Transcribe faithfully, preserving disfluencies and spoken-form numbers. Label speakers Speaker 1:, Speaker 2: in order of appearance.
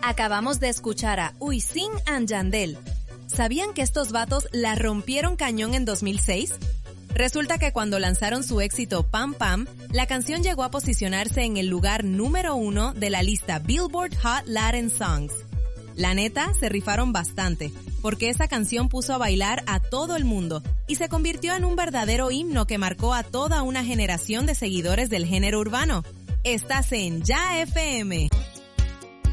Speaker 1: Acabamos de escuchar a Wisin and Yandel. ¿Sabían que estos vatos la rompieron cañón en dos mil seis? Resulta que cuando lanzaron su éxito Pam Pam, la canción llegó a posicionarse en el lugar número uno de la lista Billboard Hot Latin Songs. La neta, se rifaron bastante, porque esa canción puso a bailar a todo el mundo y se convirtió en un verdadero himno que marcó a toda una generación de seguidores del género urbano. Estás en Ya F M.